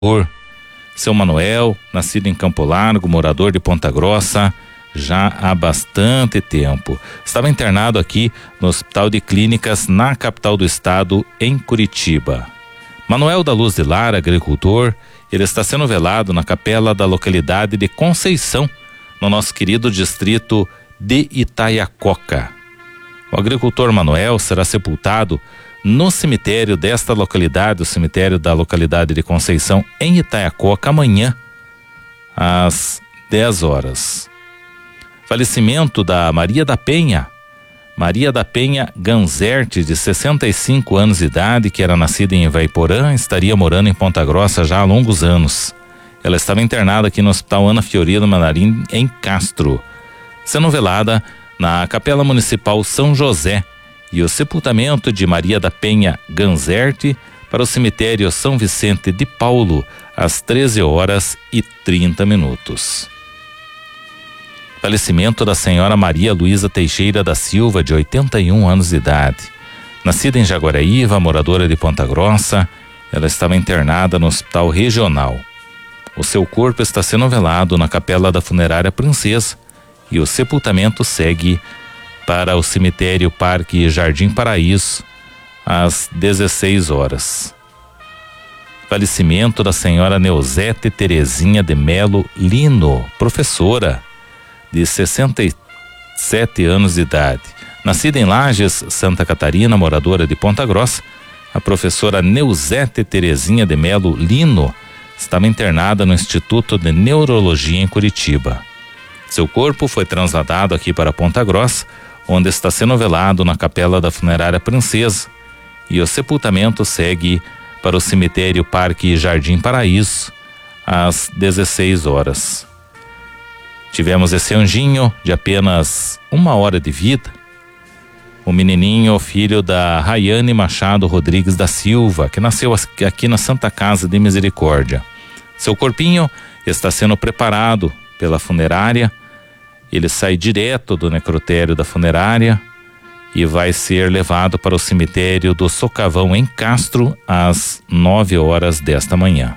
Seu Manuel, nascido em Campo Largo, morador de Ponta Grossa, já há bastante tempo. Estava internado aqui no Hospital de Clínicas, na capital do estado, em Curitiba. Manuel da Luz de Lara, agricultor, ele está sendo velado na capela da localidade de Conceição, no nosso querido distrito de Itaiacoca. O agricultor Manuel será sepultado no cemitério desta localidade, o cemitério da localidade de Conceição, em Itaiacoca, amanhã, às 10 horas. Falecimento da Maria da Penha Ganzerte, de 65 anos de idade, que era nascida em Ivaiporã, estaria morando em Ponta Grossa já há longos anos. Ela estava internada aqui no Hospital Ana Fiorina Manarim, em Castro, sendo velada na Capela Municipal São José, e o sepultamento de Maria da Penha Ganzerte para o cemitério São Vicente de Paulo, às 13h30. Falecimento da senhora Maria Luísa Teixeira da Silva, de 81 anos de idade. Nascida em Jaguaraíva, moradora de Ponta Grossa, ela estava internada no Hospital Regional. O seu corpo está sendo velado na Capela da Funerária Princesa e o sepultamento segue para o cemitério Parque Jardim Paraíso, às 16 horas. Falecimento da senhora Neuzete Terezinha de Melo Lino, professora, de 67 anos de idade. Nascida em Lages, Santa Catarina, moradora de Ponta Grossa, a professora Neuzete Terezinha de Melo Lino estava internada no Instituto de Neurologia em Curitiba. Seu corpo foi transladado aqui para Ponta Grossa, onde está sendo velado na Capela da Funerária Princesa, e o sepultamento segue para o cemitério Parque Jardim Paraíso, às 16 horas. Tivemos esse anjinho de apenas 1 hora de vida, o menininho, filho da Rayane Machado Rodrigues da Silva, que nasceu aqui na Santa Casa de Misericórdia. Seu corpinho está sendo preparado pela funerária. Ele sai direto do necrotério da funerária e vai ser levado para o cemitério do Socavão, em Castro, às 9 horas desta manhã.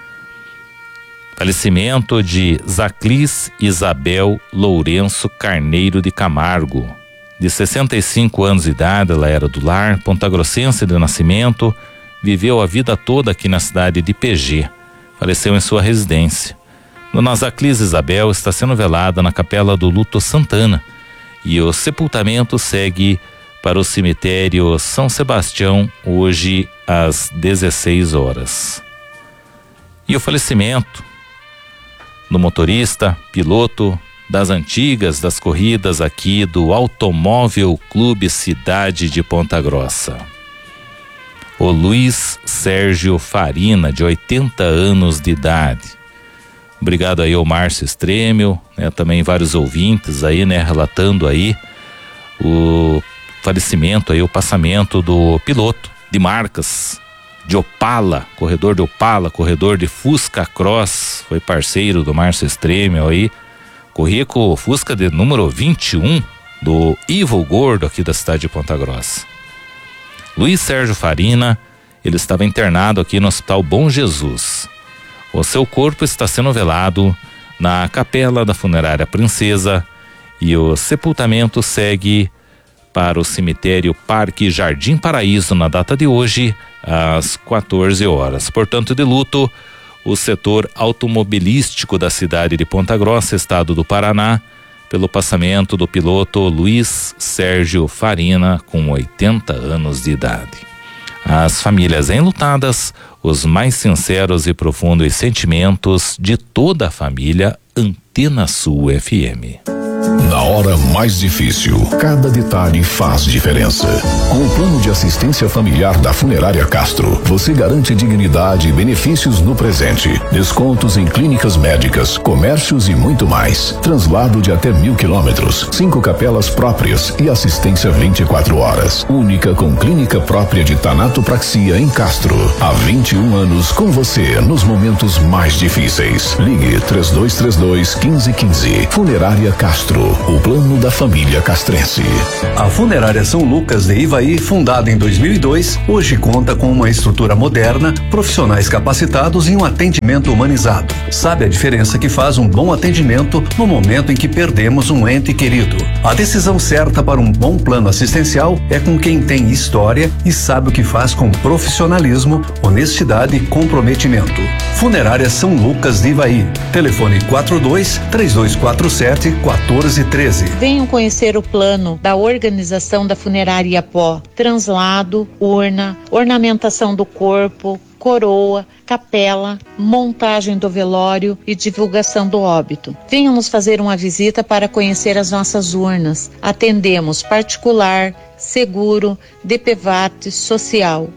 Falecimento de Zaclis Isabel Lourenço Carneiro de Camargo, de 65 anos de idade. Ela era do lar, pontagrossense de nascimento, viveu a vida toda aqui na cidade de PG, faleceu em sua residência. Dona Zaclis Isabel está sendo velada na Capela do Luto Santana e o sepultamento segue para o cemitério São Sebastião, hoje às 16 horas. E o falecimento do motorista, piloto das antigas, das corridas aqui do Automóvel Clube Cidade de Ponta Grossa, o Luiz Sérgio Farina, de 80 anos de idade. Obrigado aí ao Márcio Stremel, né, também vários ouvintes aí, né, relatando aí o falecimento aí, o passamento do piloto de marcas de Opala, corredor de Opala, corredor de Fusca Cross, foi parceiro do Márcio Stremel aí, corria com o Fusca de número 21 do Ivo Gordo aqui da cidade de Ponta Grossa. Luiz Sérgio Farina, ele estava internado aqui no Hospital Bom Jesus. O seu corpo está sendo velado na Capela da Funerária Princesa e o sepultamento segue para o cemitério Parque Jardim Paraíso na data de hoje, às 14 horas. Portanto, de luto, o setor automobilístico da cidade de Ponta Grossa, estado do Paraná, pelo passamento do piloto Luiz Sérgio Farina, com 80 anos de idade. As famílias enlutadas, os mais sinceros e profundos sentimentos de toda a família Antena Sul FM. Na hora mais difícil, cada detalhe faz diferença. Com o plano de assistência familiar da Funerária Castro, você garante dignidade e benefícios no presente, descontos em clínicas médicas, comércios e muito mais. Translado de até 1.000 quilômetros, 5 capelas próprias e assistência 24 horas. Única com clínica própria de tanatopraxia em Castro. Há 21 anos com você nos momentos mais difíceis. Ligue 3232-1515. Funerária Castro. o plano da família castrense. A Funerária São Lucas de Ivaí, fundada em 2002, hoje conta com uma estrutura moderna, profissionais capacitados e um atendimento humanizado. Sabe a diferença que faz um bom atendimento no momento em que perdemos um ente querido? A decisão certa para um bom plano assistencial é com quem tem história e sabe o que faz com profissionalismo, honestidade e comprometimento. Funerária São Lucas de Ivaí. Telefone 42-3247-1413. Venham conhecer o plano da organização da Funerária Iapó. Translado, urna, ornamentação do corpo, coroa, capela, montagem do velório e divulgação do óbito. Venham nos fazer uma visita para conhecer as nossas urnas. Atendemos particular, seguro, DPVAT, social.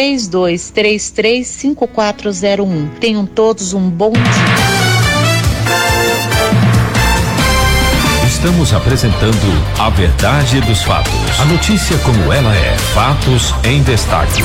3233-5401. Tenham todos um bom dia. Estamos apresentando a verdade dos fatos. A notícia como ela é. Fatos em destaque.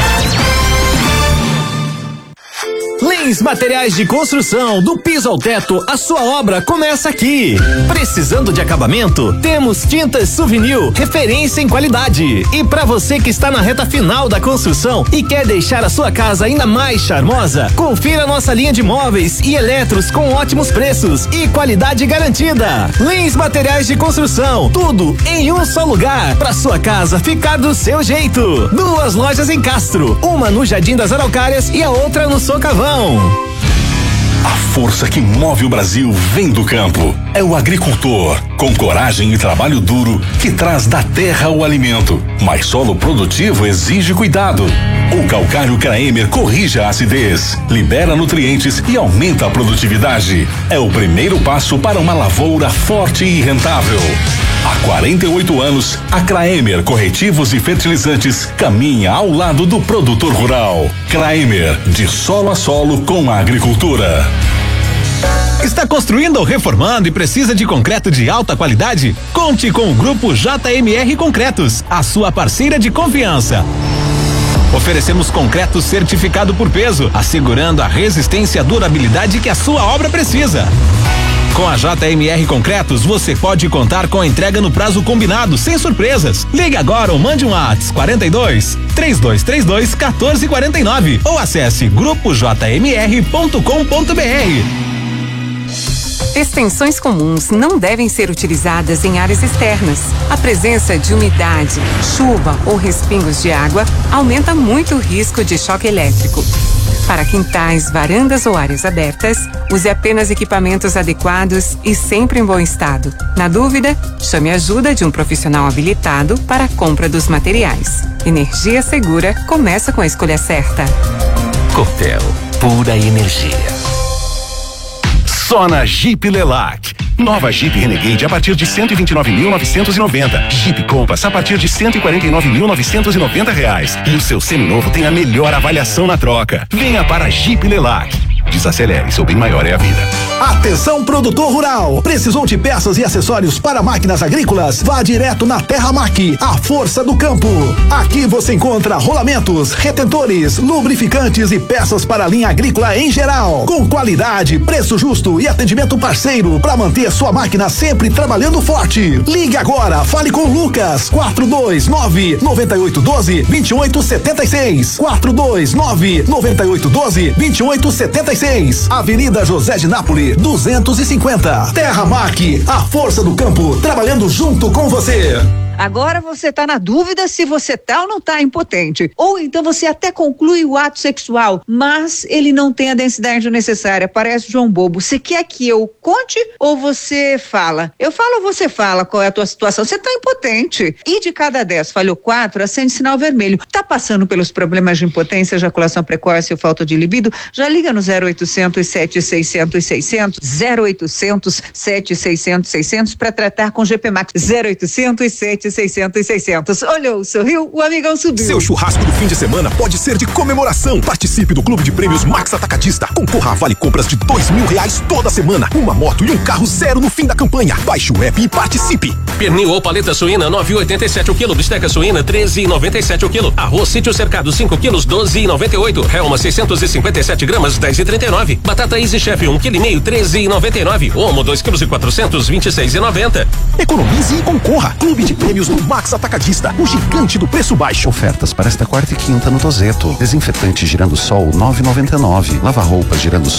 Lins Materiais de Construção, do piso ao teto, a sua obra começa aqui. Precisando de acabamento? Temos Tintas Souvenir, referência em qualidade. E para você que está na reta final da construção e quer deixar a sua casa ainda mais charmosa, confira nossa linha de móveis e eletros com ótimos preços e qualidade garantida. Lins Materiais de Construção, tudo em um só lugar, para sua casa ficar do seu jeito. 2 lojas em Castro, uma no Jardim das Araucárias e a outra no Socavão. A força que move o Brasil vem do campo. É o agricultor, com coragem e trabalho duro, que traz da terra o alimento. Mas solo produtivo exige cuidado. O calcário Kraemer corrige a acidez, libera nutrientes e aumenta a produtividade. É o primeiro passo para uma lavoura forte e rentável. Há 48 anos, a Kraemer Corretivos e Fertilizantes caminha ao lado do produtor rural. Kraemer, de solo a solo com a agricultura. Está construindo ou reformando e precisa de concreto de alta qualidade? Conte com o Grupo JMR Concretos, a sua parceira de confiança. Oferecemos concreto certificado por peso, assegurando a resistência e a durabilidade que a sua obra precisa. Com a JMR Concretos, você pode contar com a entrega no prazo combinado, sem surpresas. Ligue agora ou mande um WhatsApp 42-3232-1449 ou acesse grupojmr.com.br. Extensões comuns não devem ser utilizadas em áreas externas. A presença de umidade, chuva ou respingos de água aumenta muito o risco de choque elétrico. Para quintais, varandas ou áreas abertas, use apenas equipamentos adequados e sempre em bom estado. Na dúvida, chame a ajuda de um profissional habilitado para a compra dos materiais. Energia segura começa com a escolha certa. Copel, pura energia. Só na Jeep Lelac. Nova Jeep Renegade a partir de 129.990. Jeep Compass a partir de 149.990 reais. E o seu seminovo tem a melhor avaliação na troca. Venha para Jeep Lelac. Desacelere, seu bem maior é a vida. Atenção, produtor rural! Precisou de peças e acessórios para máquinas agrícolas? Vá direto na Terra Mac, a força do campo. Aqui você encontra rolamentos, retentores, lubrificantes e peças para a linha agrícola em geral. Com qualidade, preço justo e atendimento parceiro para manter sua máquina sempre trabalhando forte. Ligue agora, fale com o Lucas. 429-9812-2876. 429-9812-2876. Avenida José de Nápoles, 250. Terra Mac, a força do campo, trabalhando junto com você. Agora você tá na dúvida se você tá ou não tá impotente. Ou então você até conclui o ato sexual, mas ele não tem a densidade necessária. Parece João Bobo. Você quer que eu conte ou você fala? Eu falo ou você fala qual é a tua situação? Você tá impotente. E de cada 10 falhou 4, acende sinal vermelho. Tá passando pelos problemas de impotência, ejaculação precoce ou falta de libido? Já liga no 0800 7600 600, 0800 7600 600 para tratar com GP Max. 0800 600. Olhou, sorriu, o amigão subiu. Seu churrasco do fim de semana pode ser de comemoração. Participe do Clube de Prêmios Max Atacadista. Concorra a vale compras de R$2.000 toda semana. Uma moto e um carro zero no fim da campanha. Baixe o app e participe. Pernil ou paleta suína 9,87 o quilo. Bisteca suína 13,97 o quilo. Arroz sítio cercado 5 quilos 12,98. Helma 657 gramas 10,39. Batata Easy Chef 1,5 kg 13,99. Omo 2 quilos e 400 26,90. Economize e concorra. Clube de Prêmios do Max Atacadista, o gigante do preço baixo. Ofertas para esta quarta e quinta no Tozeto. Desinfetante Girando Sol 9,99. Lava-roupas Girando